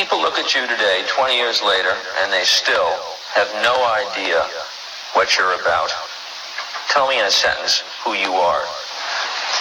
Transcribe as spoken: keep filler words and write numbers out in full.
people look at you today, twenty years later, and they still have no idea what you're about, tell me in a sentence who you are.